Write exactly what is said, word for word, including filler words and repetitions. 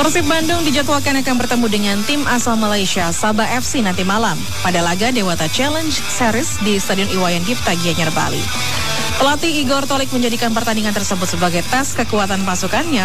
Persib Bandung dijadwalkan akan bertemu dengan tim asal Malaysia Sabah F C nanti malam pada laga Dewata Challenge Series di Stadion Iwayan Dipta Gianyar, Bali. Pelatih Igor Tolik menjadikan pertandingan tersebut sebagai tes kekuatan pasukannya